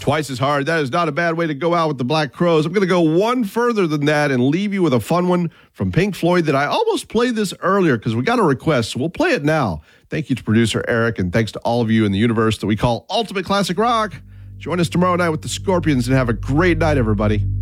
Twice as hard. That is not a bad way to go out with the Black Crowes. I'm going to go one further than that and leave you with a fun one from Pink Floyd that I almost played this earlier because we got a request, so we'll play it now. Thank you to producer Eric, and thanks to all of you in the universe that we call Ultimate Classic Rock. Join us tomorrow night with the Scorpions and have a great night, everybody.